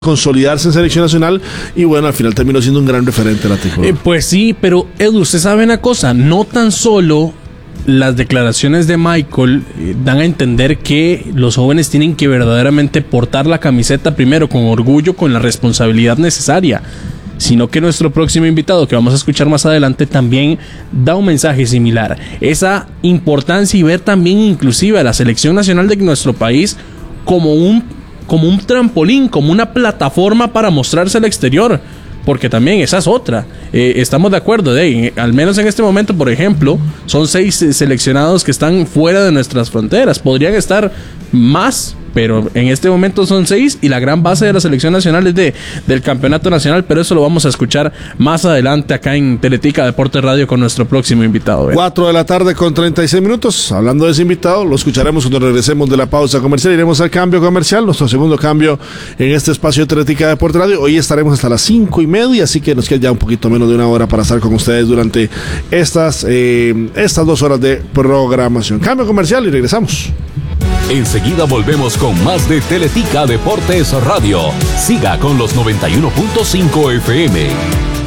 consolidarse en selección nacional y bueno, al final terminó siendo un gran referente la tricolor. Pues sí, pero Edu, usted sabe una cosa, no tan solo las declaraciones de Michael dan a entender que los jóvenes tienen que verdaderamente portar la camiseta primero con orgullo, con la responsabilidad necesaria, sino que nuestro próximo invitado, que vamos a escuchar más adelante, también da un mensaje similar. Esa importancia y ver también inclusive a la selección nacional de nuestro país como un trampolín, como una plataforma para mostrarse al exterior. Porque también esa es otra. Estamos de acuerdo, al menos en este momento, por ejemplo, son 6 seleccionados que están fuera de nuestras fronteras. Podrían estar más, pero en este momento son 6 y la gran base de la selección nacional es del campeonato nacional, pero eso lo vamos a escuchar más adelante acá en Teletica Deportes Radio con nuestro próximo invitado. 4 de la tarde con 36 minutos. Hablando de ese invitado, lo escucharemos cuando regresemos de la pausa comercial. Iremos al cambio comercial, nuestro segundo cambio en este espacio de Teletica Deportes Radio. Hoy estaremos hasta las 5:30, así que nos queda ya un poquito menos de una hora para estar con ustedes durante estas 2 horas de programación. Cambio comercial y regresamos. Enseguida volvemos con más de Teletica Deportes Radio. Siga con los 91.5 FM.